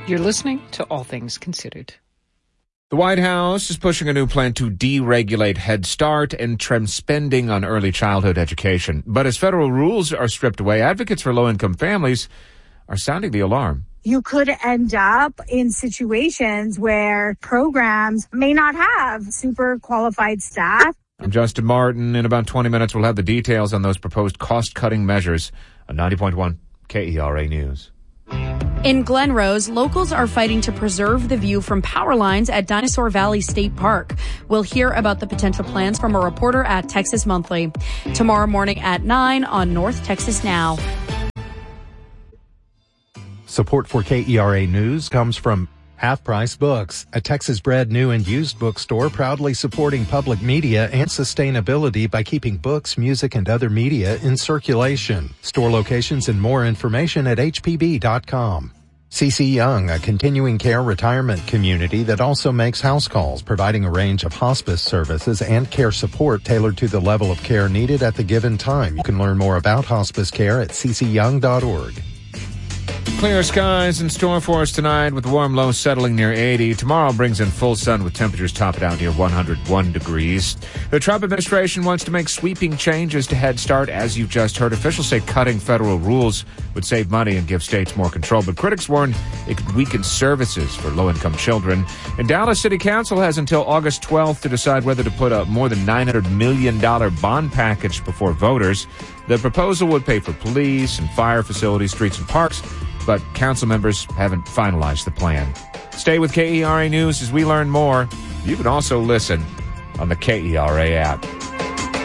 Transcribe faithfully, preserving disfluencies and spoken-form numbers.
You're listening to All Things Considered. The White House is pushing a new plan to deregulate Head Start and trim spending on early childhood education. But as federal rules are stripped away, advocates for low-income families are sounding the alarm. You could end up in situations where programs may not have super qualified staff. I'm Justin Martin. In about twenty minutes, we'll have the details on those proposed cost-cutting measures on ninety point one K E R A News. In Glen Rose, locals are fighting to preserve the view from power lines at Dinosaur Valley State Park. We'll hear about the potential plans from a reporter at Texas Monthly. Tomorrow morning at nine on North Texas Now. Support for K E R A News comes from Half Price Books, a Texas-bred new and used bookstore proudly supporting public media and sustainability by keeping books, music, and other media in circulation. Store locations and more information at H P B dot com. C C Young, a continuing care retirement community that also makes house calls, providing a range of hospice services and care support tailored to the level of care needed at the given time. You can learn more about hospice care at c c young dot org. Clear skies in store for us tonight with warm low settling near eighty. Tomorrow brings in full sun with temperatures topping out near one hundred one degrees. The Trump administration wants to make sweeping changes to Head Start. As you've just heard, officials say cutting federal rules would save money and give states more control. But critics warn it could weaken services for low-income children. And Dallas City Council has until August twelfth to decide whether to put a more than nine hundred million dollars bond package before voters. The proposal would pay for police and fire facilities, streets and parks, but council members haven't finalized the plan. Stay with K E R A News as we learn more. You can also listen on the K E R A app.